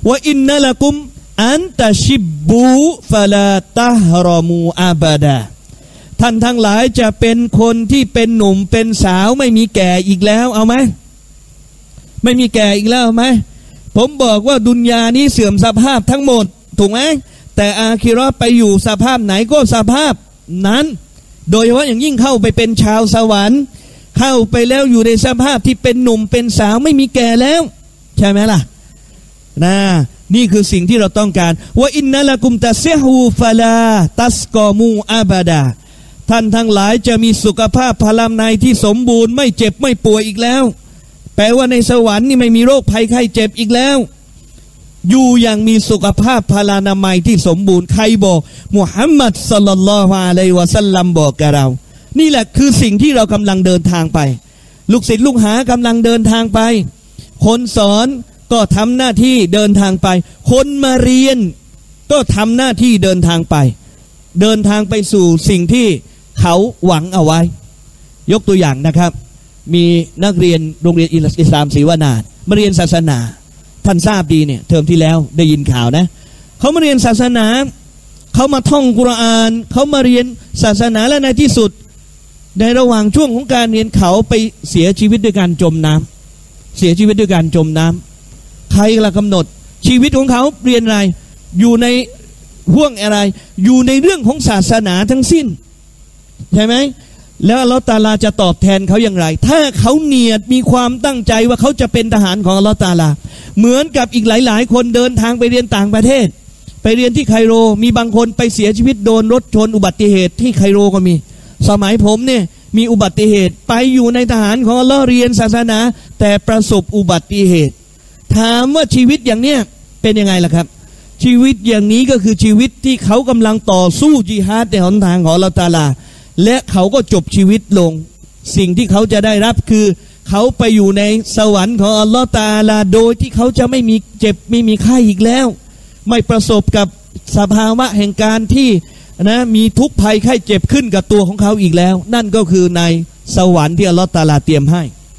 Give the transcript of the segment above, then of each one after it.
ว่าอินนัลกุมอันตะชิบบูฟะลาตะฮรอมูอาบาดาท่านทั้งหลายจะเป็นคนที่เป็นหนุ่มเป็นสาวไม่มีแก่อีกแล้วเอาไหมไม่มีแก่อีกแล้วเอาไหมผมบอกว่าดุนยานี้เสื่อมสภาพทั้งหมดถูกไหมแต่อาคิเราะห์ไปอยู่สภาพไหนก็สภาพนั้นโดยเฉพาะอย่างยิ่งเข้าไปเป็นชาวสวรรค์เข้าไปแล้วอยู่ในสภาพที่เป็นหนุ่มเป็นสาวไม่มีแก่แล้วใช่ไหมล่ะนี่คือสิ่งที่เราต้องการว่าอินนัลกุมตะซิฮูฟะลาตัสกอมูอาบาดาท่านทั้งหลายจะมีสุขภาพพลานัยที่สมบูรณ์ไม่เจ็บไม่ป่วยอีกแล้วแปลว่าในสวรรค์นี่ไม่มีโรคภัยไข้เจ็บอีกแล้วอยู่อย่างมีสุขภาพพลานามัยที่สมบูรณ์ใครบอกมุฮัมมัดศ็อลลัลลอฮุอะลัยฮิวะซัลลัมบอกกับเรานี่แหละคือสิ่งที่เรากำลังเดินทางไปลูกศิษย์ลูกหากำลังเดินทางไปคนสอนก็ทำหน้าที่เดินทางไปคนมาเรียนก็ทำหน้าที่เดินทางไปเดินทางไปสู่สิ่งที่เขาหวังเอาไว้ยกตัวอย่างนะครับมีนักเรียนโรงเรียนอิสลามศรีวนาถมาเรียนศาสนาท่านทราบดีเนี่ยเทอมที่แล้วได้ยินข่าวนะเขามาเรียนศาสนาเขามาท่องกุรอานเขามาเรียนศาสนาและในที่สุดในระหว่างช่วงของการเรียนเขาไปเสียชีวิตด้วยการจมน้ำเสียชีวิตด้วยการจมน้ำใครล่ะกำหนดชีวิตของเขาเรียนอะไรอยู่ในห่วงอะไรอยู่ในเรื่องของศาสนาทั้งสิ้นใช่ไหมแล้วอัลเลาะห์ตะอาลาจะตอบแทนเขาอย่างไรถ้าเขาเนียดมีความตั้งใจว่าเขาจะเป็นทหารของอัลเลาะห์ตะอาลาเหมือนกับอีกหลายๆคนเดินทางไปเรียนต่างประเทศไปเรียนที่ไคโรมีบางคนไปเสียชีวิตโดนรถชนอุบัติเหตุที่ไคโรก็มีสมัยผมเนี่ยมีอุบัติเหตุไปอยู่ในทหารของอัลเลาะห์เรียนศาสนาแต่ประสบอุบัติเหตุถามว่าชีวิตอย่างเนี้ยเป็นยังไงล่ะครับชีวิตอย่างนี้ก็คือชีวิตที่เขากำลังต่อสู้ญิฮาดในหนทางของอัลเลาะห์ตะอาลาและเขาก็จบชีวิตลงสิ่งที่เขาจะได้รับคือเขาไปอยู่ในสวรรค์ของอัลเลาะห์ตะอาลาโดยที่เขาจะไม่มีเจ็บไม่มีไข้อีกแล้วไม่ประสบกับสภาวะแห่งการที่มีทุกข์ภัยไข้เจ็บขึ้นกับตัวของเขาอีกแล้วนั่นก็คือในสวรรค์ที่อัลเลาะห์ตะอาลาเตรียมให้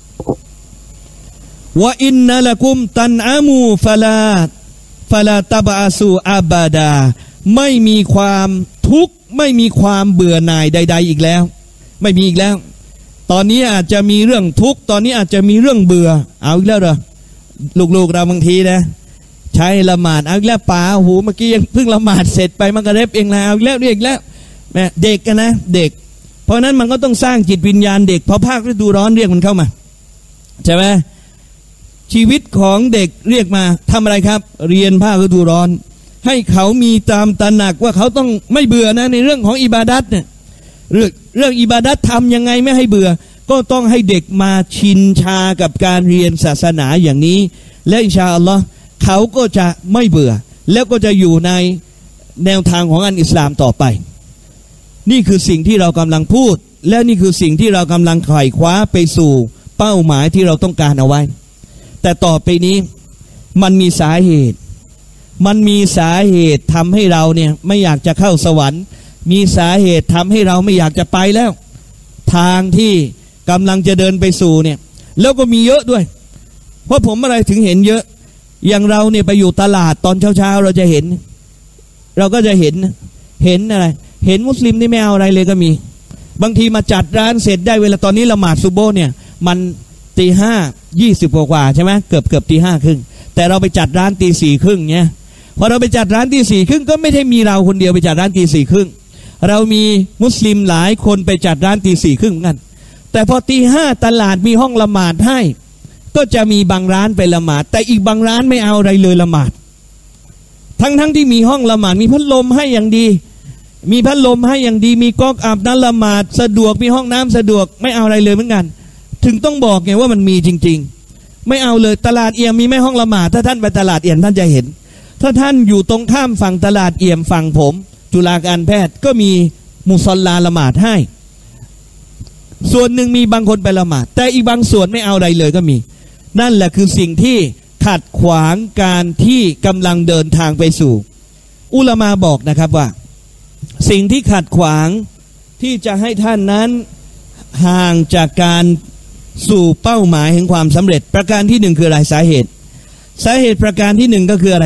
วะอินนัลกุมตันอามูฟะลาตะบะอาซูอาบาดาไม่มีความทุกข์ไม่มีความเบื่อหน่ายใดๆอีกแล้วไม่มีอีกแล้วตอนนี้อาจจะมีเรื่องทุกข์ตอนนี้อาจจะมีเรื่องเบื่อเอาอีกแล้วเหรอลูกๆเราบางทีนะใช้ละหมาดเอาอีกแล้วป๋าหูเมื่อกี้ยังเพิ่งละหมาดเสร็จไปมันก็เร็บเองแล้วเอาอีกแล้วเรียกแล้วแม่เด็กกันนะเด็กเพราะนั้นมันก็ต้องสร้างจิตวิญญาณเด็กพอภาคฤดูร้อนเรียกมันเข้ามาใช่ไหมชีวิตของเด็กเรียกมาทำอะไรครับเรียนภาคฤดูร้อนให้เขามีตามตระหนักว่าเขาต้องไม่เบื่อนะในเรื่องของอิบาดัตเนี่ยเรื่องอิบาดัตทำยังไงไม่ให้เบื่อก็ต้องให้เด็กมาชินชากับการเรียนศาสนาอย่างนี้และอินชาอัลลอฮ์เขาก็จะไม่เบื่อแล้วก็จะอยู่ในแนวทางของอันอิสลามต่อไปนี่คือสิ่งที่เรากำลังพูดและนี่คือสิ่งที่เรากำลังไขว่คว้าไปสู่เป้าหมายที่เราต้องการเอาไว้แต่ต่อไปนี้มันมีสาเหตุทำให้เราเนี่ยไม่อยากจะเข้าสวรรค์มีสาเหตุทำให้เราไม่อยากจะไปแล้วทางที่กำลังจะเดินไปสู่เนี่ยแล้วก็มีเยอะด้วยเพราะผมอะไรถึงเห็นเยอะอย่างเราเนี่ยไปอยู่ตลาดตอนเช้าเราจะเห็นเราก็จะเห็นอะไรเห็นมุสลิมที่ไม่เอาอะไรเลยก็มีบางทีมาจัดร้านเสร็จได้เวลาตอนนี้ละหมาดซุโบเนี่ยมัน5:20กว่าใช่ไหมเกือบ5:30แต่เราไปจัดร้าน4:30เนี่ยพอเราไปจัดร้าน4:30ก็ไม่ได้มีเราคนเดียวไปจัดร้าน4:30เรามีมุสลิมหลายคนไปจัดร้าน4:30เหมือนกันแต่พอ5:00ตลาดมีห้องละหมาดให้ก็จะมีบางร้านไปละหมาดแต่อีกบางร้านไม่เอาอะไรเลยละหมาดทั้งที่มีห้องละหมาดมีพัดลมให้อย่างดีมีก๊อกอาบน้ำละหมาดสะดวกมีห้องน้ำสะดวกไม่เอาอะไรเลยเหมือนกันถึงต้องบอกไงว่ามันมีจริงๆไม่เอาเลยตลาดเอี่ยมมีไม่ห้องละหมาดถ้าท่านไปตลาดเอี่ยมท่านจะเห็นถ้าท่านอยู่ตรงข้ามฝั่งตลาดเอี่ยมฝั่งผมจุฬาการแพทย์ก็มีมุศอลลาละหมาดให้ส่วนหนึ่งมีบางคนไปละหมาดแต่อีกบางส่วนไม่เอาอะไรเลยก็มีนั่นแหละคือสิ่งที่ขัดขวางการที่กำลังเดินทางไปสู่อุลามะบอกนะครับว่าสิ่งที่ขัดขวางที่จะให้ท่านนั้นห่างจากการสู่เป้าหมายแห่งความสำเร็จประการที่หนึ่งคืออะไรสาเหตุประการที่หนึ่งก็คืออะไร